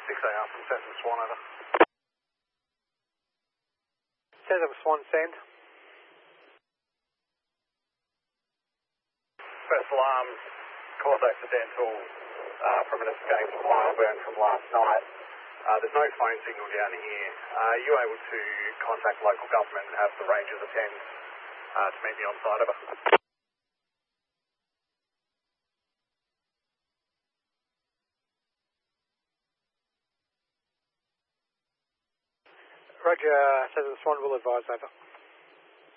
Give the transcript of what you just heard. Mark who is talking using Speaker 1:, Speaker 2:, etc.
Speaker 1: 6AR from Cessna Swan, over.
Speaker 2: Cessna Swan, send.
Speaker 1: First alarm, cause accidental from an escaped fire burn from last night. There's no phone signal down here. Are you able to contact local government and have the Rangers attend to meet me on site, over?
Speaker 2: Roger, Cessna Swan will advise, over.